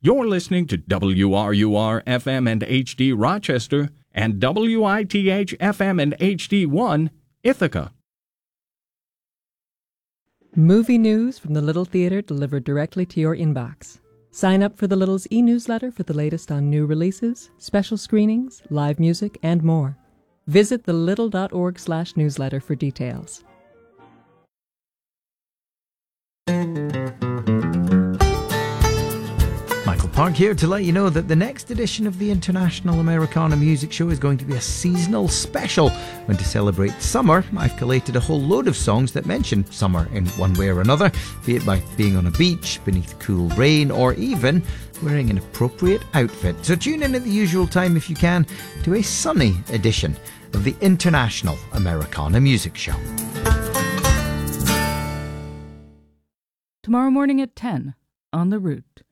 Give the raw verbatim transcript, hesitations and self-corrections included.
You're listening to W R U R F M and H D Rochester and W I T H F M and H D one Ithaca. Movie news from the Little Theatre delivered directly to your inbox. Sign up for the Little's e-newsletter for the latest on new releases, special screenings, live music, and more. Visit thelittle.org slash newsletter for details. Michael Park here to let you know that the next edition of the International Americana Music Show is going to be a seasonal special. When to celebrate summer, I've collated a whole load of songs that mention summer in one way or another, be it by being on a beach, beneath cool rain, or even wearing an appropriate outfit. So tune in at the usual time if you can to a sunny edition of the International Americana Music Show. Tomorrow morning at ten on The Root.